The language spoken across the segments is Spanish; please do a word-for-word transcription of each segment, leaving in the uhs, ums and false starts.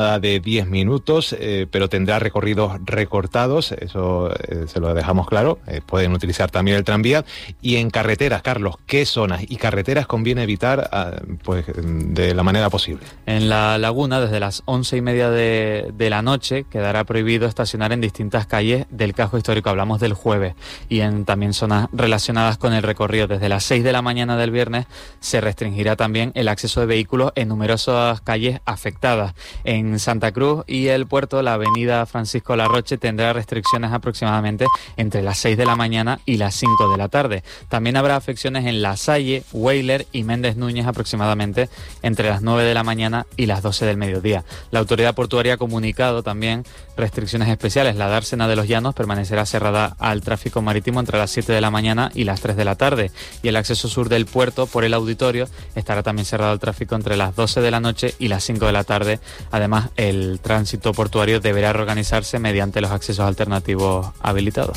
de diez minutos, eh, pero tendrá recorridos recortados, eso eh, se lo dejamos claro. Eh, pueden utilizar también el tranvía. Y en carreteras, Carlos, ¿qué zonas y carreteras conviene evitar eh, pues de la manera posible? En la Laguna, desde las once y media de, de la noche, quedará prohibido estacionar en distintas calles del casco histórico, hablamos del jueves, y en también zonas relacionadas con el recorrido. Desde las seis de la mañana del viernes se restringirá también el acceso de vehículos en numerosas calles afectadas. En Santa Cruz y el Puerto, la avenida Francisco Larroche tendrá restricciones aproximadamente entre las seis de la mañana y las cinco de la tarde. También habrá afecciones en La Salle, Weyler y Méndez Núñez aproximadamente entre las nueve de la mañana y las doce del mediodía. La autoridad portuaria ha comunicado también restricciones especiales. La dársena de los Llanos permanecerá cerrada al tráfico marítimo entre las siete de la mañana y las tres de la tarde. Y el acceso sur del puerto por el auditorio estará también cerrado al tráfico entre las doce de la noche y las cinco de la tarde. Además, el tránsito portuario deberá reorganizarse mediante los accesos alternativos habilitados.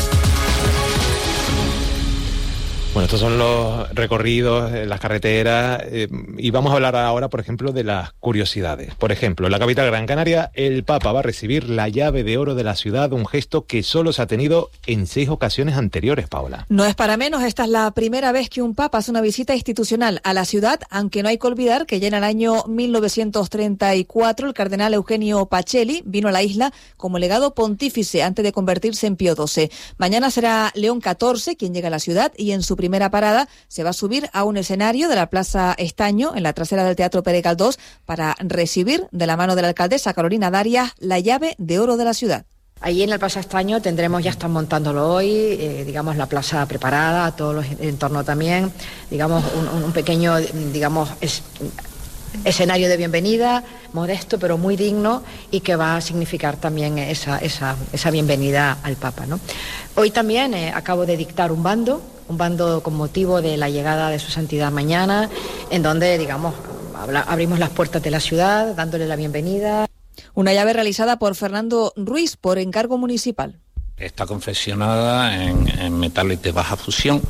Bueno, estos son los recorridos, las carreteras, eh, y vamos a hablar ahora, por ejemplo, de las curiosidades. Por ejemplo, en la capital Gran Canaria, el Papa va a recibir la llave de oro de la ciudad, un gesto que solo se ha tenido en seis ocasiones anteriores, Paola. No es para menos, esta es la primera vez que un Papa hace una visita institucional a la ciudad, aunque no hay que olvidar que ya en el año mil novecientos treinta y cuatro el cardenal Eugenio Pacelli vino a la isla como legado pontífice antes de convertirse en Pío doce. Mañana será León catorce quien llega a la ciudad y en su primera parada se va a subir a un escenario de la Plaza Estaño, en la trasera del Teatro Pere Galdós, para recibir de la mano de la alcaldesa Carolina Darias la llave de oro de la ciudad. Allí en la Plaza Estaño tendremos, ya están montándolo hoy, eh, digamos la plaza preparada, todos los entornos también, digamos un, un pequeño, digamos, es, escenario de bienvenida, modesto pero muy digno y que va a significar también esa, esa, esa bienvenida al Papa, ¿no? Hoy también eh, acabo de dictar un bando, un bando con motivo de la llegada de su santidad mañana, en donde, digamos, habla, abrimos las puertas de la ciudad, dándole la bienvenida. Una llave realizada por Fernando Ruiz por encargo municipal. Está confeccionada en, en metales de baja fusión,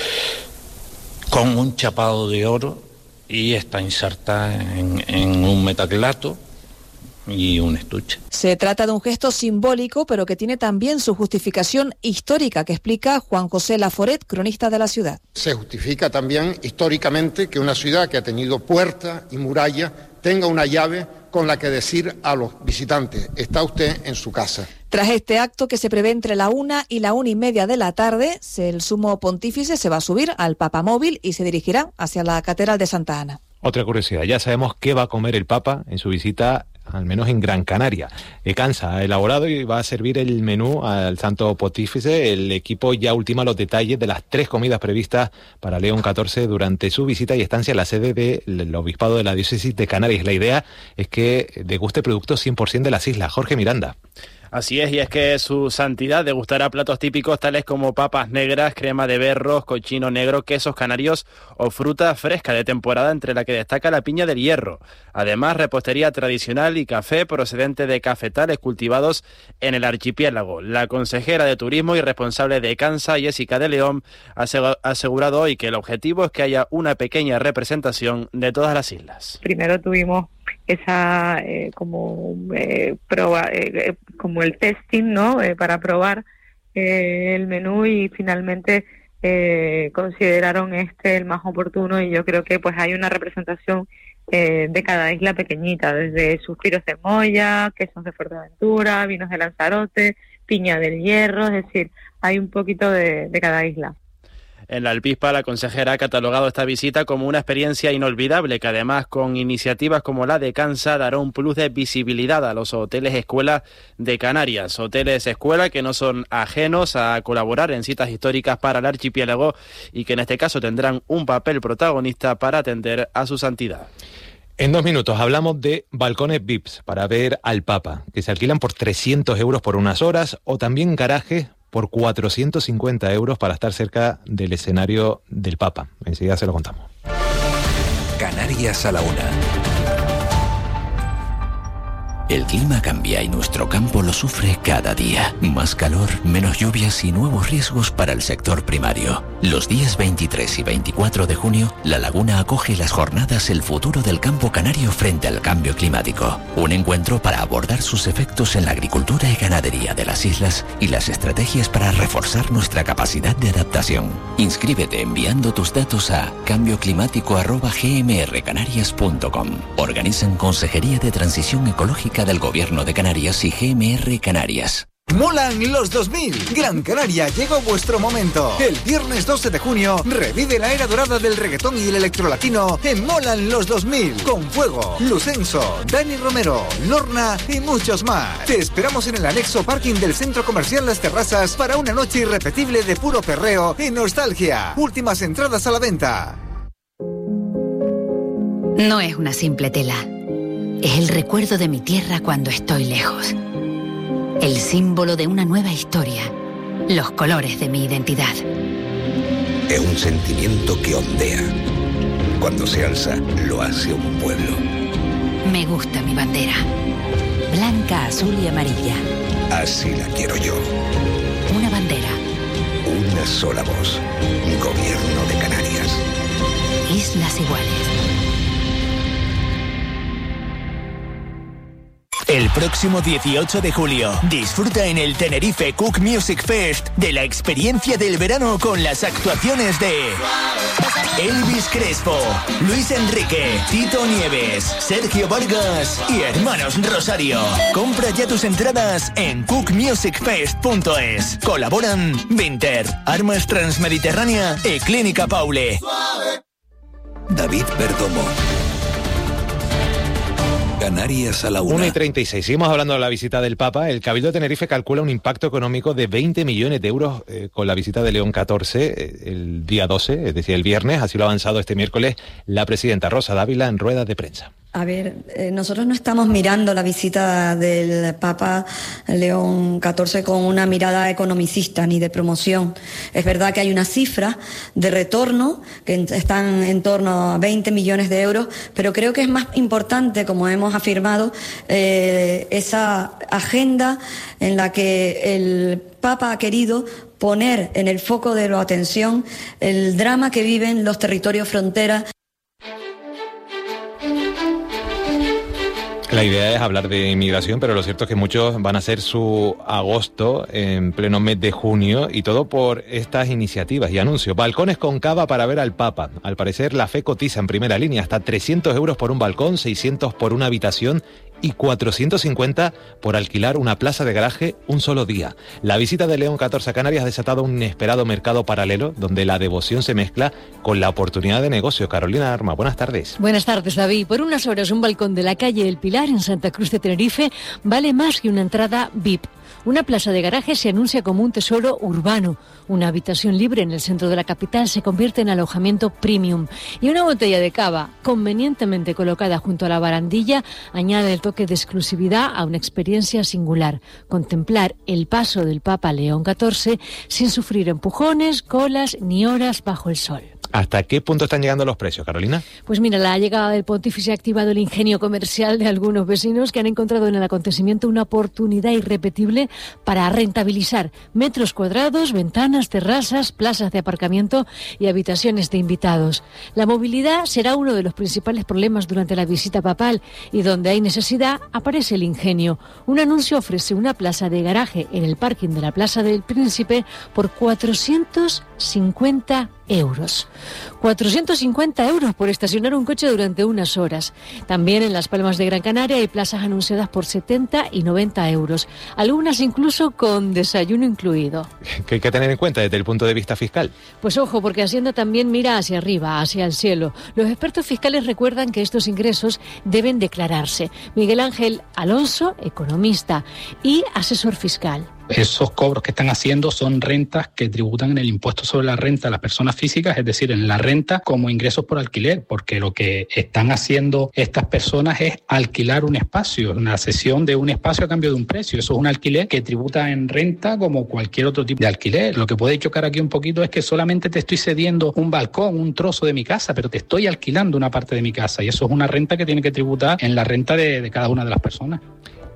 con un chapado de oro, y está insertada en, en un metacrilato y un estuche. Se trata de un gesto simbólico, pero que tiene también su justificación histórica, que explica Juan José Laforet, cronista de la ciudad. Se justifica también históricamente que una ciudad que ha tenido puertas y murallas tenga una llave con la que decir a los visitantes: está usted en su casa. Tras este acto, que se prevé entre la una y la una y media de la tarde, el sumo pontífice se va a subir al papamóvil y se dirigirá hacia la Catedral de Santa Ana. Otra curiosidad, ya sabemos qué va a comer el Papa en su visita, al menos en Gran Canaria. Ecansa ha elaborado y va a servir el menú al Santo Pontífice. El equipo ya ultima los detalles de las tres comidas previstas para León catorce durante su visita y estancia en la sede del Obispado de la Diócesis de Canarias. La idea es que deguste productos cien por ciento de las islas. Jorge Miranda. Así es, y es que su santidad degustará platos típicos tales como papas negras, crema de berros, cochino negro, quesos canarios o fruta fresca de temporada, entre la que destaca la piña del Hierro. Además, repostería tradicional y café procedente de cafetales cultivados en el archipiélago. La consejera de Turismo y responsable de Ecansa, Jessica de León, ha asegurado hoy que el objetivo es que haya una pequeña representación de todas las islas. Primero tuvimos esa eh, como eh, prueba, eh, como el testing, ¿no? Eh, para probar eh, el menú, y finalmente eh, consideraron este el más oportuno, y yo creo que pues hay una representación eh, de cada isla pequeñita, desde suspiros de Moya, quesos de Fuerteventura, vinos de Lanzarote, piña del Hierro, es decir, hay un poquito de, de cada isla. En la Alpispa, la consejera ha catalogado esta visita como una experiencia inolvidable, que además, con iniciativas como la de Ecansa, dará un plus de visibilidad a los hoteles escuela de Canarias. Hoteles escuela que no son ajenos a colaborar en citas históricas para el archipiélago y que en este caso tendrán un papel protagonista para atender a su santidad. En dos minutos hablamos de balcones V I Ps para ver al Papa, que se alquilan por trescientos euros por unas horas, o también garajes por cuatrocientos cincuenta euros para estar cerca del escenario del Papa. Enseguida se lo contamos. Canarias a la una. El clima cambia y nuestro campo lo sufre cada día. Más calor, menos lluvias y nuevos riesgos para el sector primario. Los días veintitrés y veinticuatro de junio, La Laguna acoge las jornadas El futuro del campo canario frente al cambio climático. Un encuentro para abordar sus efectos en la agricultura y ganadería de las islas y las estrategias para reforzar nuestra capacidad de adaptación. Inscríbete enviando tus datos a cambio climático arroba g m r canarias punto com. Organizan Consejería de Transición Ecológica del Gobierno de Canarias y G M R Canarias. Molan los dos mil. Gran Canaria, llegó vuestro momento. El viernes doce de junio revive la era dorada del reggaetón y el electrolatino en Molan los dos mil. Con Fuego, Lucenso, Dani Romero, Lorna y muchos más. Te esperamos en el anexo parking del Centro Comercial Las Terrazas para una noche irrepetible de puro perreo y nostalgia. Últimas entradas a la venta. No es una simple tela. Es el recuerdo de mi tierra cuando estoy lejos. El símbolo de una nueva historia. Los colores de mi identidad. Es un sentimiento que ondea. Cuando se alza, lo hace un pueblo. Me gusta mi bandera. Blanca, azul y amarilla. Así la quiero yo. Una bandera. Una sola voz. Gobierno de Canarias. Islas iguales. El próximo dieciocho de julio, disfruta en el Tenerife Cook Music Fest de la experiencia del verano con las actuaciones de Elvis Crespo, Luis Enrique, Tito Nieves, Sergio Vargas y Hermanos Rosario. Compra ya tus entradas en cook music fest punto es. Colaboran Vinter, Armas Transmediterránea y Clínica Paule. David Perdomo. Canarias a la una. una y treinta y seis. Seguimos hablando de la visita del Papa. El Cabildo de Tenerife calcula un impacto económico de veinte millones de euros eh, con la visita de León catorce eh, el día doce, es decir, el viernes. Así lo ha avanzado este miércoles la presidenta Rosa Dávila en rueda de prensa. A ver, eh, nosotros no estamos mirando la visita del Papa León catorce con una mirada economicista ni de promoción. Es verdad que hay una cifra de retorno que están en torno a veinte millones de euros, pero creo que es más importante, como hemos afirmado, eh, esa agenda en la que el Papa ha querido poner en el foco de la atención el drama que viven los territorios fronteras. La idea es hablar de inmigración, pero lo cierto es que muchos van a hacer su agosto en pleno mes de junio y todo por estas iniciativas y anuncios. Balcones con cava para ver al Papa. Al parecer la fe cotiza en primera línea, hasta trescientos euros por un balcón, seiscientos por una habitación y cuatrocientos cincuenta por alquilar una plaza de garaje un solo día. La visita de León catorce a Canarias ha desatado un inesperado mercado paralelo donde la devoción se mezcla con la oportunidad de negocio. Carolina Arma, buenas tardes. Buenas tardes, David. Por unas horas un balcón de la calle El Pilar en Santa Cruz de Tenerife vale más que una entrada V I P. Una plaza de garaje se anuncia como un tesoro urbano. Una habitación libre en el centro de la capital se convierte en alojamiento premium. Y una botella de cava, convenientemente colocada junto a la barandilla, añade el toque de exclusividad a una experiencia singular. Contemplar el paso del Papa León catorce sin sufrir empujones, colas ni horas bajo el sol. ¿Hasta qué punto están llegando los precios, Carolina? Pues mira, la llegada del pontífice ha activado el ingenio comercial de algunos vecinos que han encontrado en el acontecimiento una oportunidad irrepetible para rentabilizar metros cuadrados, ventanas, terrazas, plazas de aparcamiento y habitaciones de invitados. La movilidad será uno de los principales problemas durante la visita papal y donde hay necesidad aparece el ingenio. Un anuncio ofrece una plaza de garaje en el parking de la Plaza del Príncipe por cuatrocientos cincuenta euros. cuatrocientos cincuenta euros por estacionar un coche durante unas horas. También en Las Palmas de Gran Canaria hay plazas anunciadas por setenta y noventa euros, algunas incluso con desayuno incluido. ¿Qué hay que tener en cuenta desde el punto de vista fiscal? Pues ojo, porque Hacienda también mira hacia arriba, hacia el cielo. Los expertos fiscales recuerdan que estos ingresos deben declararse. Miguel Ángel Alonso, economista y asesor fiscal. Esos cobros que están haciendo son rentas que tributan en el impuesto sobre la renta a las personas físicas, es decir, en la renta como ingresos por alquiler, porque lo que están haciendo estas personas es alquilar un espacio, una cesión de un espacio a cambio de un precio. Eso es un alquiler que tributa en renta como cualquier otro tipo de alquiler. Lo que puede chocar aquí un poquito es que solamente te estoy cediendo un balcón, un trozo de mi casa, pero te estoy alquilando una parte de mi casa y eso es una renta que tiene que tributar en la renta de, de cada una de las personas.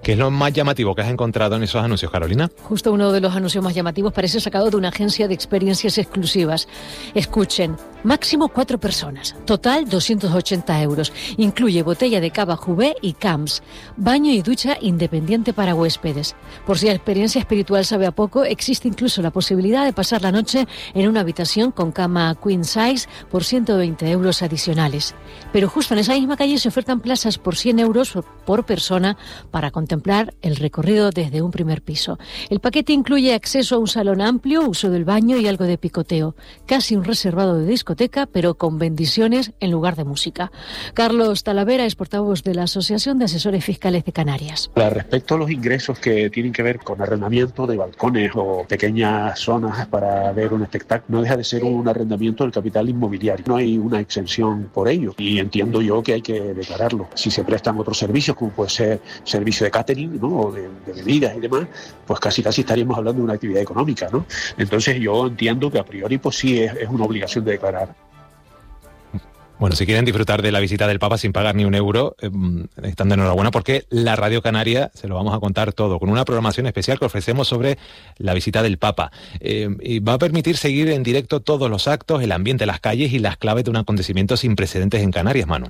¿Qué es lo más llamativo que has encontrado en esos anuncios, Carolina? Justo uno de los anuncios más llamativos parece sacado de una agencia de experiencias exclusivas. Escuchen, máximo cuatro personas, total doscientos ochenta euros. Incluye botella de cava Juvé y Camps, baño y ducha independiente para huéspedes. Por si la experiencia espiritual sabe a poco, existe incluso la posibilidad de pasar la noche en una habitación con cama queen size por ciento veinte euros adicionales. Pero justo en esa misma calle se ofertan plazas por cien euros por persona para contemplar el recorrido desde un primer piso. El paquete incluye acceso a un salón amplio, uso del baño y algo de picoteo. Casi un reservado de discoteca, pero con bendiciones en lugar de música. Carlos Talavera es portavoz de la Asociación de Asesores Fiscales de Canarias. Respecto a los ingresos que tienen que ver con arrendamiento de balcones o pequeñas zonas para ver un espectáculo, no deja de ser un arrendamiento del capital inmobiliario. No hay una exención por ello y entiendo yo que hay que declararlo. Si se prestan otros servicios, como puede ser servicio de catering, ¿no? O de, de bebidas y demás, pues casi casi estaríamos hablando de una actividad económica, ¿no? Entonces yo entiendo que a priori pues sí es, es una obligación de declarar. Bueno, si quieren disfrutar de la visita del Papa sin pagar ni un euro, eh, están de enhorabuena porque la Radio Canaria se lo vamos a contar todo, con una programación especial que ofrecemos sobre la visita del Papa. Eh, y va a permitir seguir en directo todos los actos, el ambiente, las calles y las claves de un acontecimiento sin precedentes en Canarias, Manu.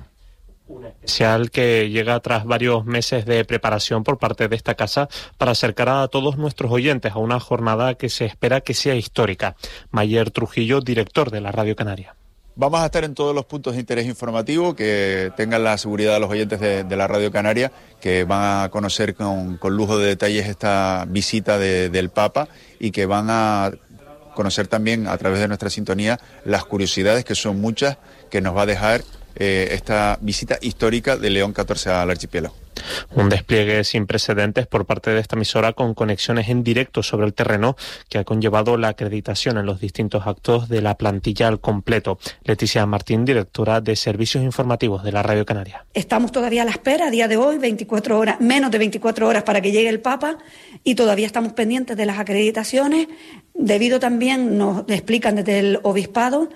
Especial que llega tras varios meses de preparación por parte de esta casa para acercar a todos nuestros oyentes a una jornada que se espera que sea histórica. Mayer Trujillo, director de la Radio Canaria. Vamos a estar en todos los puntos de interés informativo, que tengan la seguridad de los oyentes de, de la Radio Canaria, que van a conocer con, con lujo de detalles esta visita de, del Papa y que van a conocer también a través de nuestra sintonía las curiosidades, que son muchas, que nos va a dejar eh, esta visita histórica de León catorce al archipiélago. Un despliegue sin precedentes por parte de esta emisora con conexiones en directo sobre el terreno que ha conllevado la acreditación en los distintos actos de la plantilla al completo. Leticia Martín, directora de Servicios Informativos de la Radio Canaria. Estamos todavía a la espera, a día de hoy, veinticuatro horas, menos de veinticuatro horas para que llegue el Papa y todavía estamos pendientes de las acreditaciones. Debido también, nos explican desde el Obispado,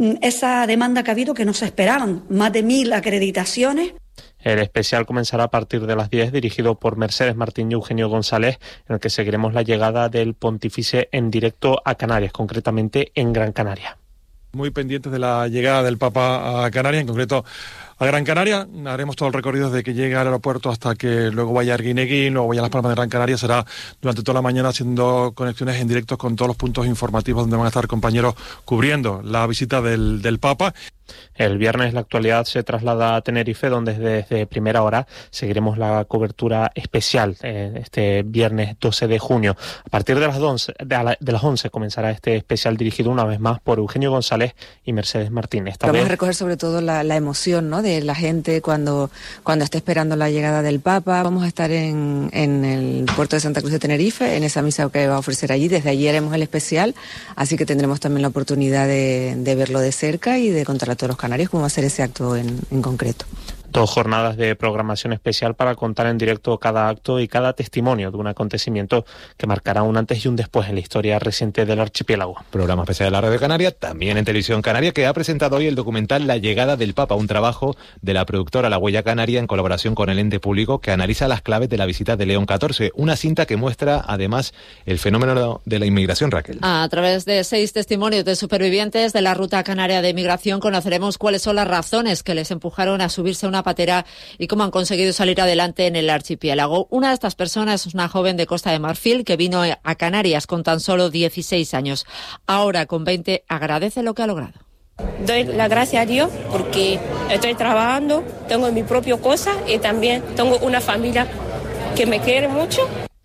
esa demanda que ha habido que no se esperaban, más de mil acreditaciones. El especial comenzará a partir de las diez, dirigido por Mercedes Martín y Eugenio González, en el que seguiremos la llegada del Pontífice en directo a Canarias, concretamente en Gran Canaria. Muy pendientes de la llegada del Papa a Canarias, en concreto a Gran Canaria. Haremos todo el recorrido desde que llegue al aeropuerto hasta que luego vaya a Arguineguín, luego vaya a Las Palmas de Gran Canaria. Será durante toda la mañana haciendo conexiones en directo con todos los puntos informativos donde van a estar compañeros cubriendo la visita del, del Papa. El viernes la actualidad se traslada a Tenerife, donde desde primera hora seguiremos la cobertura especial eh, este viernes doce de junio. A partir de las, once, de, la, de las once comenzará este especial dirigido una vez más por Eugenio González y Mercedes Martín. Esta Vamos vez... a recoger sobre todo la, la emoción, ¿no?, de la gente cuando, cuando esté esperando la llegada del Papa. Vamos a estar en, en el puerto de Santa Cruz de Tenerife, en esa misa que va a ofrecer allí. Desde allí haremos el especial, así que tendremos también la oportunidad de, de verlo de cerca y de contarle a todos los canarios cómo va a ser ese acto en, en concreto. Dos jornadas de programación especial para contar en directo cada acto y cada testimonio de un acontecimiento que marcará un antes y un después en la historia reciente del archipiélago. Programa especial de la Radio Canaria, también en Televisión Canaria, que ha presentado hoy el documental La llegada del Papa, un trabajo de la productora La Huella Canaria en colaboración con el ente público que analiza las claves de la visita de León catorce, una cinta que muestra además el fenómeno de la inmigración, Raquel. A través de seis testimonios de supervivientes de la ruta canaria de migración conoceremos cuáles son las razones que les empujaron a subirse a una patera y cómo han conseguido salir adelante en el archipiélago. Una de estas personas es una joven de Costa de Marfil que vino a Canarias con tan solo dieciséis años. Ahora, con veinte, agradece lo que ha logrado. Doy la gracia a Dios porque estoy trabajando, tengo mi propia cosa y también tengo una familia que me quiere mucho.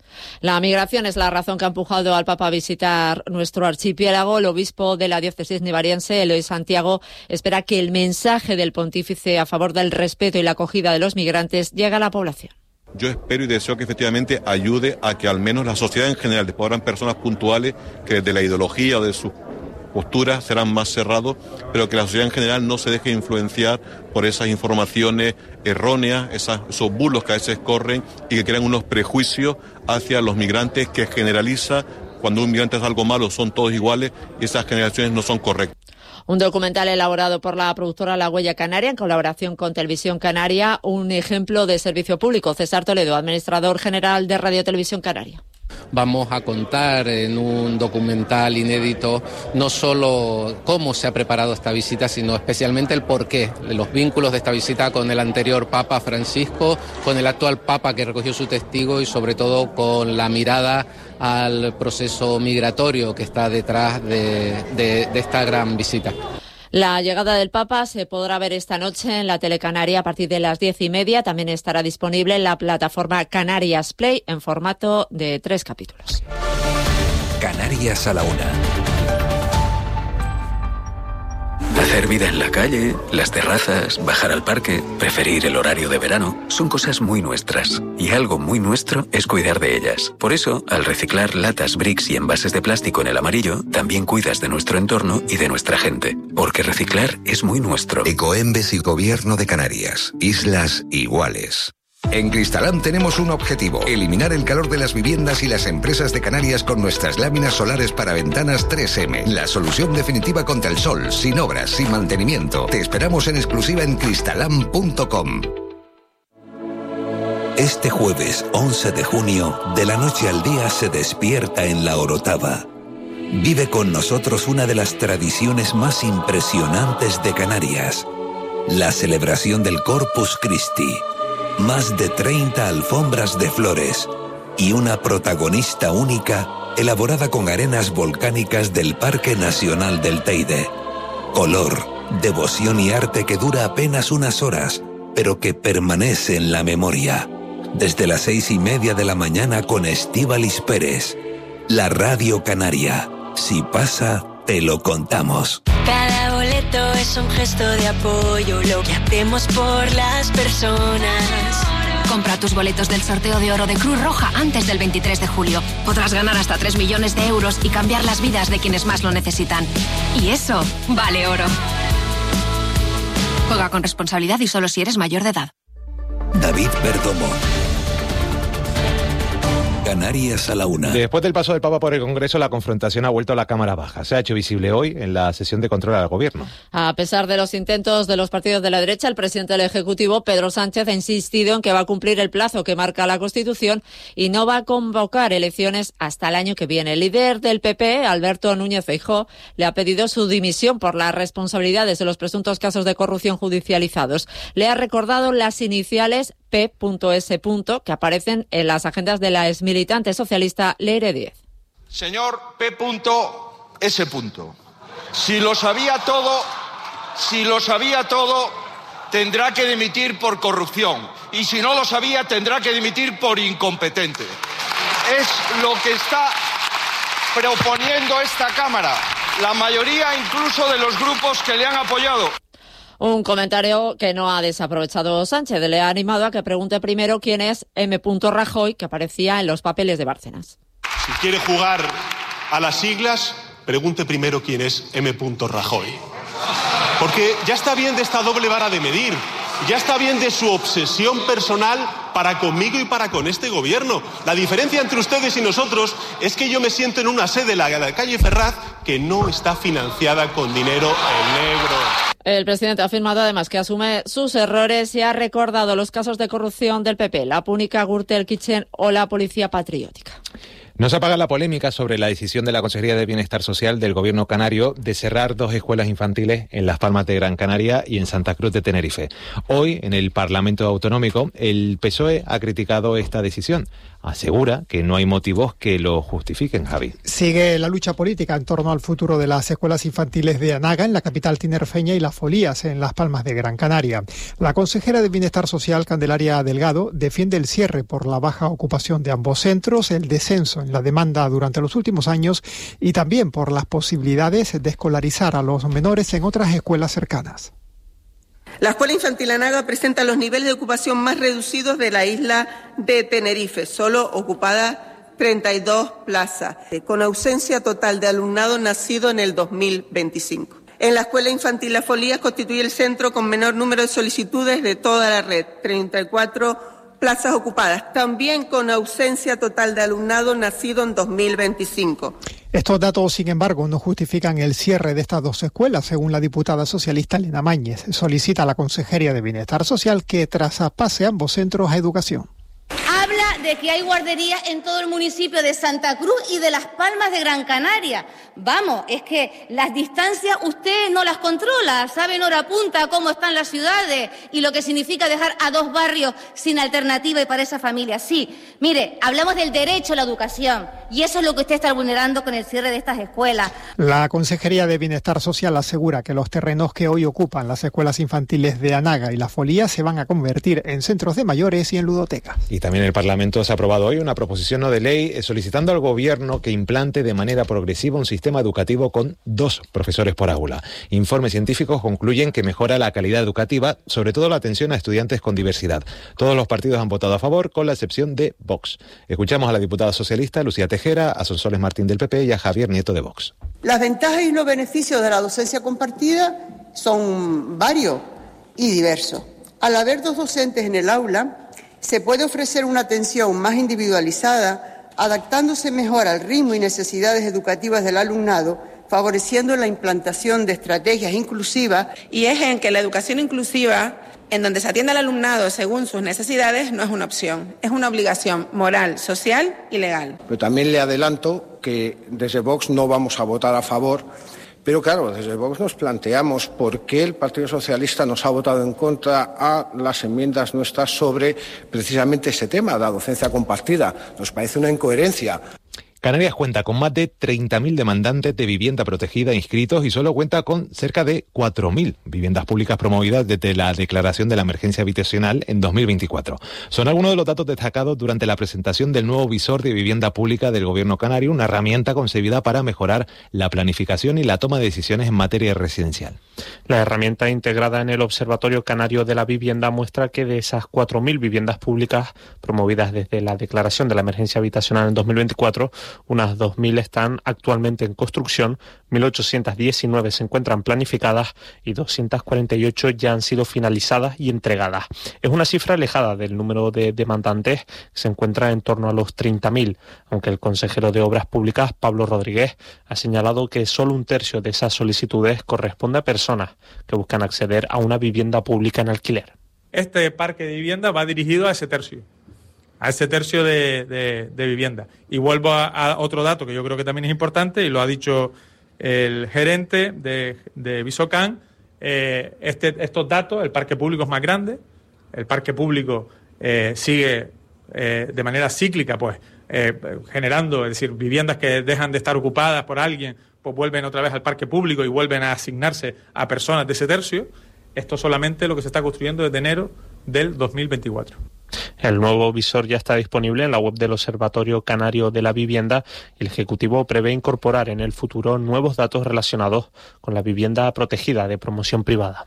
La migración es la razón que ha empujado al Papa a visitar nuestro archipiélago. El obispo de la diócesis nivariense, Eloy Santiago, espera que el mensaje del pontífice a favor del respeto y la acogida de los migrantes llegue a la población. Yo espero y deseo que efectivamente ayude a que al menos la sociedad en general, después habrán personas puntuales que desde la ideología o de sus posturas serán más cerrados, pero que la sociedad en general no se deje influenciar por esas informaciones erróneas, esas, esos bulos que a veces corren y que crean unos prejuicios hacia los migrantes que generaliza. Cuando un migrante es algo malo son todos iguales y esas generaciones no son correctas. Un documental elaborado por la productora La Huella Canaria en colaboración con Televisión Canaria, un ejemplo de servicio público. César Toledo, administrador general de Radio Televisión Canaria. Vamos a contar en un documental inédito no solo cómo se ha preparado esta visita, sino especialmente el porqué, los vínculos de esta visita con el anterior Papa Francisco, con el actual Papa que recogió su testigo y sobre todo con la mirada al proceso migratorio que está detrás de, de, de esta gran visita. La llegada del Papa se podrá ver esta noche en la Telecanaria a partir de las diez y media. También estará disponible en la plataforma Canarias Play en formato de tres capítulos. Canarias a la una. Hacer vida en la calle, las terrazas, bajar al parque, preferir el horario de verano, son cosas muy nuestras. Y algo muy nuestro es cuidar de ellas. Por eso, al reciclar latas, bricks y envases de plástico en el amarillo, también cuidas de nuestro entorno y de nuestra gente. Porque reciclar es muy nuestro. Ecoembes y Gobierno de Canarias. Islas iguales. En Cristalam tenemos un objetivo: eliminar el calor de las viviendas y las empresas de Canarias con nuestras láminas solares para ventanas tres eme. La solución definitiva contra el sol, sin obras, sin mantenimiento. Te esperamos en exclusiva en cristalam punto com. Este jueves once de junio, de la noche al día se despierta en La Orotava. Vive con nosotros una de las tradiciones más impresionantes de Canarias: la celebración del Corpus Christi. Más de treinta alfombras de flores y una protagonista única elaborada con arenas volcánicas del Parque Nacional del Teide. Color, devoción y arte que dura apenas unas horas, pero que permanece en la memoria. Desde las seis y media de la mañana con Estíbaliz Pérez. La Radio Canaria. Si pasa, te lo contamos. Cada boleto es un gesto de apoyo, lo que hacemos por las personas. Compra tus boletos del sorteo de oro de Cruz Roja antes del veintitrés de julio. Podrás ganar hasta tres millones de euros y cambiar las vidas de quienes más lo necesitan. Y eso vale oro. Juega con responsabilidad y solo si eres mayor de edad. David Perdomo. Canarias a la una. Después del paso del Papa por el Congreso, la confrontación ha vuelto a la Cámara Baja. Se ha hecho visible hoy en la sesión de control al Gobierno. A pesar de los intentos de los partidos de la derecha, el presidente del Ejecutivo, Pedro Sánchez, ha insistido en que va a cumplir el plazo que marca la Constitución y no va a convocar elecciones hasta el año que viene. El líder del P P, Alberto Núñez Feijóo, le ha pedido su dimisión por las responsabilidades de los presuntos casos de corrupción judicializados. Le ha recordado las iniciales P S que aparecen en las agendas de la exmilitante socialista Leire Díez. Señor P S. Si lo sabía todo, si lo sabía todo, tendrá que dimitir por corrupción. Y si no lo sabía, tendrá que dimitir por incompetente. Es lo que está proponiendo esta Cámara, la mayoría incluso de los grupos que le han apoyado. Un comentario que no ha desaprovechado Sánchez. Le ha animado a que pregunte primero quién es M. Rajoy, que aparecía en los papeles de Bárcenas. Si quiere jugar a las siglas, pregunte primero quién es M. Rajoy. Porque ya está bien de esta doble vara de medir. Ya está bien de su obsesión personal para conmigo y para con este gobierno. La diferencia entre ustedes y nosotros es que yo me siento en una sede, la de la calle Ferraz, que no está financiada con dinero en negro. El presidente ha afirmado además que asume sus errores y ha recordado los casos de corrupción del P P, la Púnica, Gürtel Kitchen o la Policía Patriótica. No se apaga la polémica sobre la decisión de la Consejería de Bienestar Social del Gobierno canario de cerrar dos escuelas infantiles en Las Palmas de Gran Canaria y en Santa Cruz de Tenerife. Hoy, en el Parlamento Autonómico, el P S O E ha criticado esta decisión. Asegura que no hay motivos que lo justifiquen, Javi. Sigue la lucha política en torno al futuro de las escuelas infantiles de Anaga, en la capital tinerfeña, y las Folías, en Las Palmas de Gran Canaria. La consejera de Bienestar Social, Candelaria Delgado, defiende el cierre por la baja ocupación de ambos centros, el descenso en la demanda durante los últimos años y también por las posibilidades de escolarizar a los menores en otras escuelas cercanas. La Escuela Infantil Anaga presenta los niveles de ocupación más reducidos de la isla de Tenerife, solo ocupadas treinta y dos plazas, con ausencia total de alumnado nacido en el dos mil veinticinco. En la Escuela Infantil Las Folías constituye el centro con menor número de solicitudes de toda la red, treinta y cuatro plazas ocupadas, también con ausencia total de alumnado nacido en dos mil veinticinco. Estos datos, sin embargo, no justifican el cierre de estas dos escuelas, según la diputada socialista Elena Mañez. Solicita a la Consejería de Bienestar Social que traspase ambos centros a educación. Habla de que hay guarderías en todo el municipio de Santa Cruz y de Las Palmas de Gran Canaria. Vamos, es que las distancias usted no las controla, sabe en hora punta cómo están las ciudades y lo que significa dejar a dos barrios sin alternativa y para esa familia. Sí, mire, hablamos del derecho a la educación y eso es lo que usted está vulnerando con el cierre de estas escuelas. La Consejería de Bienestar Social asegura que los terrenos que hoy ocupan las escuelas infantiles de Anaga y La Folía se van a convertir en centros de mayores y en ludotecas. Y también el Parlamento se ha aprobado hoy una proposición no de ley solicitando al Gobierno que implante de manera progresiva un sistema educativo con dos profesores por aula. Informes científicos concluyen que mejora la calidad educativa, sobre todo la atención a estudiantes con diversidad. Todos los partidos han votado a favor, con la excepción de Vox. Escuchamos a la diputada socialista Lucía Tejera, a Sonsoles Martín del P P y a Javier Nieto de Vox. Las ventajas y los beneficios de la docencia compartida son varios y diversos. Al haber dos docentes en el aula, se puede ofrecer una atención más individualizada, adaptándose mejor al ritmo y necesidades educativas del alumnado, favoreciendo la implantación de estrategias inclusivas. Y es en que la educación inclusiva, en donde se atiende al alumnado según sus necesidades, no es una opción, es una obligación moral, social y legal. Pero también le adelanto que desde Vox no vamos a votar a favor. Pero claro, desde Vox nos planteamos por qué el Partido Socialista nos ha votado en contra a las enmiendas nuestras sobre precisamente ese tema, la docencia compartida. Nos parece una incoherencia. Canarias cuenta con más de treinta mil demandantes de vivienda protegida inscritos y solo cuenta con cerca de cuatro mil viviendas públicas promovidas desde la declaración de la emergencia habitacional en dos mil veinticuatro. Son algunos de los datos destacados durante la presentación del nuevo visor de vivienda pública del Gobierno canario, una herramienta concebida para mejorar la planificación y la toma de decisiones en materia residencial. La herramienta integrada en el Observatorio Canario de la Vivienda muestra que de esas cuatro mil viviendas públicas promovidas desde la declaración de la emergencia habitacional en dos mil veinticuatro, unas dos mil están actualmente en construcción, mil ochocientas diecinueve se encuentran planificadas y doscientas cuarenta y ocho ya han sido finalizadas y entregadas. Es una cifra alejada del número de demandantes, que se encuentra en torno a los treinta mil, aunque el consejero de Obras Públicas, Pablo Rodríguez, ha señalado que solo un tercio de esas solicitudes corresponde a personas que buscan acceder a una vivienda pública en alquiler. Este parque de vivienda va dirigido a ese tercio. a ese tercio de, de, de vivienda. Y vuelvo a, a otro dato que yo creo que también es importante, y lo ha dicho el gerente de, de Visocan, eh, este, estos datos, el parque público es más grande, el parque público eh, sigue eh, de manera cíclica, pues, eh, generando, es decir, viviendas que dejan de estar ocupadas por alguien, pues vuelven otra vez al parque público y vuelven a asignarse a personas de ese tercio. Esto solamente lo que se está construyendo desde enero del dos mil veinticuatro. El nuevo visor ya está disponible en la web del Observatorio Canario de la Vivienda y el Ejecutivo prevé incorporar en el futuro nuevos datos relacionados con la vivienda protegida de promoción privada.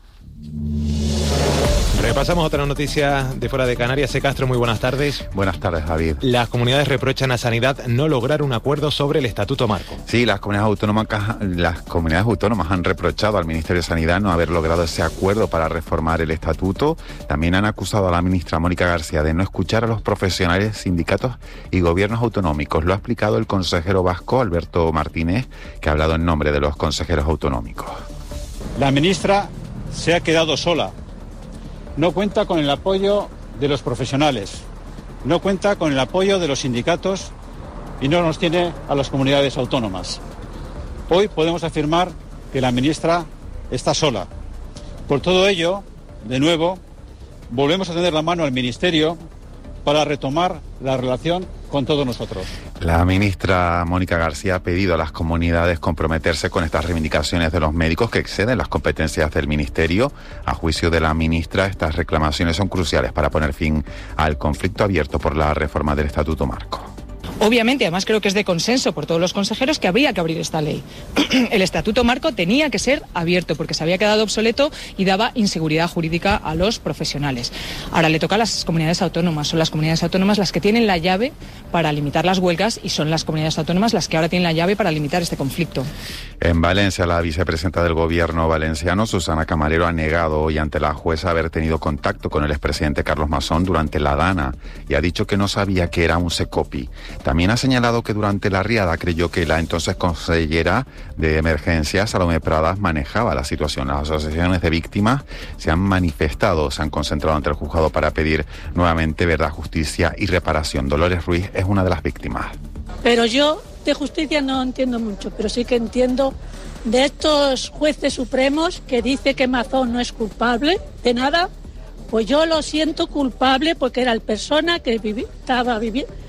Repasamos otra noticia de fuera de Canarias. C. Castro, muy buenas tardes. Buenas tardes, Javier. Las comunidades reprochan a Sanidad no lograr un acuerdo sobre el Estatuto Marco. Sí, las comunidades autónomas, las comunidades autónomas han reprochado al Ministerio de Sanidad no haber logrado ese acuerdo para reformar el Estatuto. También han acusado a la ministra Mónica García de no escuchar a los profesionales, sindicatos y gobiernos autonómicos. Lo ha explicado el consejero vasco, Alberto Martínez, que ha hablado en nombre de los consejeros autonómicos. La ministra se ha quedado sola. No cuenta con el apoyo de los profesionales, no cuenta con el apoyo de los sindicatos y no nos tiene a las comunidades autónomas. Hoy podemos afirmar que la ministra está sola. Por todo ello, de nuevo, volvemos a tender la mano al Ministerio para retomar la relación con todos nosotros. La ministra Mónica García ha pedido a las comunidades comprometerse con estas reivindicaciones de los médicos que exceden las competencias del Ministerio. A juicio de la ministra, estas reclamaciones son cruciales para poner fin al conflicto abierto por la reforma del Estatuto Marco. Obviamente, además creo que es de consenso por todos los consejeros que había que abrir esta ley. El Estatuto Marco tenía que ser abierto porque se había quedado obsoleto y daba inseguridad jurídica a los profesionales. Ahora le toca a las comunidades autónomas. Son las comunidades autónomas las que tienen la llave para limitar las huelgas y son las comunidades autónomas las que ahora tienen la llave para limitar este conflicto. En Valencia, la vicepresidenta del Gobierno valenciano, Susana Camarero, ha negado hoy ante la jueza haber tenido contacto con el expresidente Carlos Masón durante la dana y ha dicho que no sabía que era un secopi. También ha señalado que durante la riada creyó que la entonces consellera de Emergencias, Salomé Pradas, manejaba la situación. Las asociaciones de víctimas se han manifestado, se han concentrado ante el juzgado para pedir nuevamente verdad, justicia y reparación. Dolores Ruiz es una de las víctimas. Pero yo de justicia no entiendo mucho, pero sí que entiendo de estos jueces supremos que dice que Mazón no es culpable de nada. Pues yo lo siento culpable porque era la persona que vivi- estaba viviendo